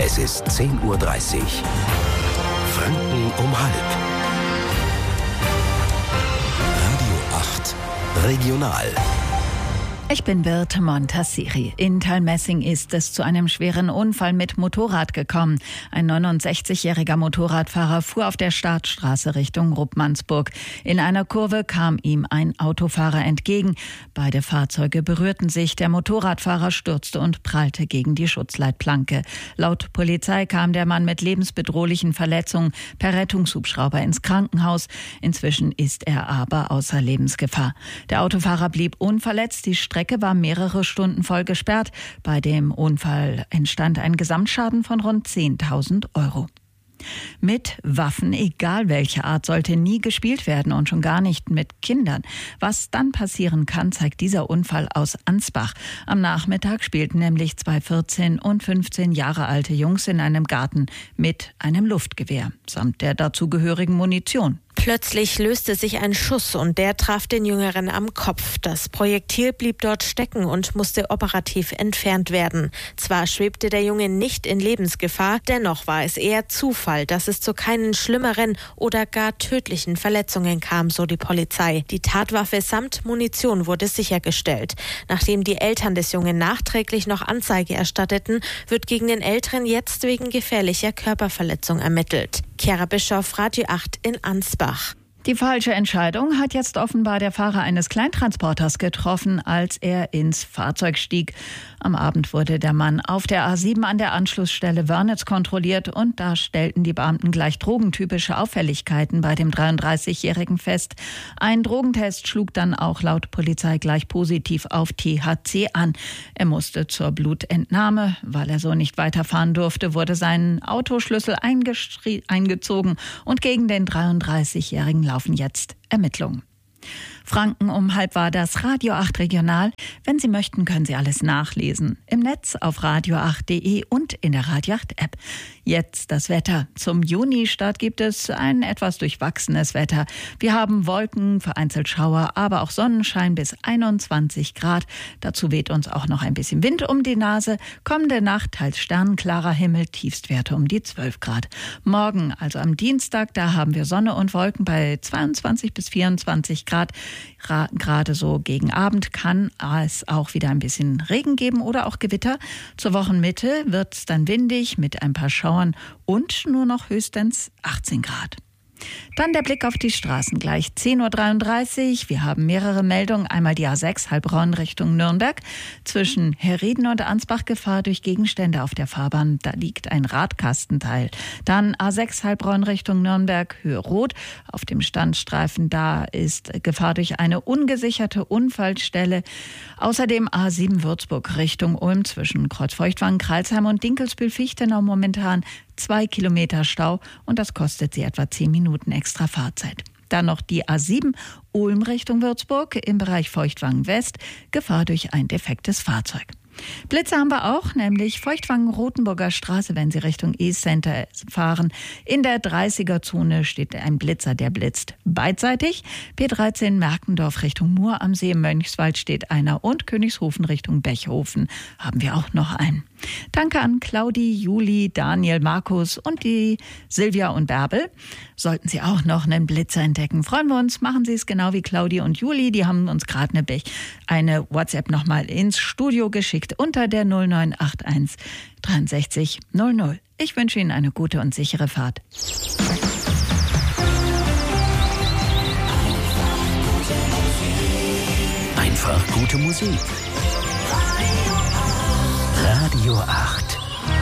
Es ist 10:30 Uhr. Franken um halb. Radio 8 Regional. Ich bin Birte Montassiri. In Thalmessing ist es zu einem schweren Unfall mit Motorrad gekommen. Ein 69-jähriger Motorradfahrer fuhr auf der Startstraße Richtung Ruppmannsburg. In einer Kurve kam ihm ein Autofahrer entgegen. Beide Fahrzeuge berührten sich. Der Motorradfahrer stürzte und prallte gegen die Schutzleitplanke. Laut Polizei kam der Mann mit lebensbedrohlichen Verletzungen per Rettungshubschrauber ins Krankenhaus. Inzwischen ist er aber außer Lebensgefahr. Der Autofahrer blieb unverletzt. Die Strecke war mehrere Stunden voll gesperrt. Bei dem Unfall entstand ein Gesamtschaden von rund 10.000 Euro. Mit Waffen, egal welche Art, sollte nie gespielt werden und schon gar nicht mit Kindern. Was dann passieren kann, zeigt dieser Unfall aus Ansbach. Am Nachmittag spielten nämlich zwei 14 und 15 Jahre alte Jungs in einem Garten mit einem Luftgewehr samt der dazugehörigen Munition. Plötzlich löste sich ein Schuss und der traf den Jüngeren am Kopf. Das Projektil blieb dort stecken und musste operativ entfernt werden. Zwar schwebte der Junge nicht in Lebensgefahr, dennoch war es eher Zufall, dass es zu keinen schlimmeren oder gar tödlichen Verletzungen kam, so die Polizei. Die Tatwaffe samt Munition wurde sichergestellt. Nachdem die Eltern des Jungen nachträglich noch Anzeige erstatteten, wird gegen den Älteren jetzt wegen gefährlicher Körperverletzung ermittelt. Chiara Bischoff, Radio 8 in Ansbach. Die falsche Entscheidung hat jetzt offenbar der Fahrer eines Kleintransporters getroffen, als er ins Fahrzeug stieg. Am Abend wurde der Mann auf der A7 an der Anschlussstelle Wörnitz kontrolliert und da stellten die Beamten gleich drogentypische Auffälligkeiten bei dem 33-Jährigen fest. Ein Drogentest schlug dann auch laut Polizei gleich positiv auf THC an. Er musste zur Blutentnahme. Weil er so nicht weiterfahren durfte, wurde sein Autoschlüssel eingezogen und gegen den 33-Jährigen laufen jetzt Ermittlungen. Franken um halb war das Radio 8 Regional. Wenn Sie möchten, können Sie alles nachlesen. Im Netz auf radio8.de und in der Radio 8 App. Jetzt das Wetter. Zum Juni-Start gibt es ein etwas durchwachsenes Wetter. Wir haben Wolken, vereinzelt Schauer, aber auch Sonnenschein bis 21 Grad. Dazu weht uns auch noch ein bisschen Wind um die Nase. Kommende Nacht teils sternenklarer Himmel, Tiefstwerte um die 12 Grad. Morgen, also am Dienstag, da haben wir Sonne und Wolken bei 22 bis 24 Grad. Gerade so gegen Abend kann es auch wieder ein bisschen Regen geben oder auch Gewitter. Zur Wochenmitte wird es dann windig mit ein paar Schauern und nur noch höchstens 18 Grad. Dann der Blick auf die Straßen. Gleich 10:33 Uhr. Wir haben mehrere Meldungen. Einmal die A6 Heilbronn Richtung Nürnberg. Zwischen Herrieden und Ansbach Gefahr durch Gegenstände auf der Fahrbahn. Da liegt ein Radkastenteil. Dann A6 Heilbronn Richtung Nürnberg, Höhe Rot. Auf dem Standstreifen, da ist Gefahr durch eine ungesicherte Unfallstelle. Außerdem A7 Würzburg Richtung Ulm zwischen Kreuzfeuchtwangen, Crailsheim und Dinkelsbühl-Fichtenau momentan 2 Kilometer Stau und das kostet Sie etwa 10 Minuten extra Fahrzeit. Dann noch die A7 Ulm Richtung Würzburg im Bereich Feuchtwangen West, Gefahr durch ein defektes Fahrzeug. Blitze haben wir auch, nämlich Feuchtwangen-Rotenburger Straße, wenn Sie Richtung E-Center fahren. In der 30er-Zone steht ein Blitzer, der blitzt beidseitig. P13 Merkendorf Richtung Mur am See, im Mönchswald steht einer und Königshofen Richtung Bechhofen haben wir auch noch einen. Danke an Claudi, Juli, Daniel, Markus und die Silvia und Bärbel. Sollten Sie auch noch einen Blitzer entdecken, freuen wir uns. Machen Sie es genau wie Claudi und Juli. Die haben uns gerade eine WhatsApp nochmal ins Studio geschickt unter der 0981 63 00. Ich wünsche Ihnen eine gute und sichere Fahrt. Einfach gute Musik. Radio 8.